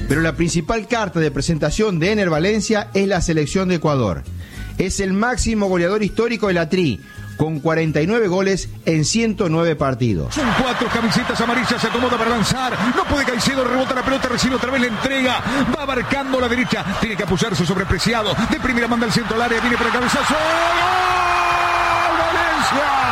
pero la principal carta de presentación de Ener Valencia es la selección de Ecuador. Es el máximo goleador histórico de la Tri, con 49 goles en 109 partidos. Son 4 camisetas amarillas, se acomoda para lanzar. No puede Caicedo, rebota la pelota, recibe otra vez la entrega. Va abarcando la derecha, tiene que apoyarse sobre Preciado. De primera manda el centro al área, viene para el cabezazo. ¡Gol! ¡Valencia!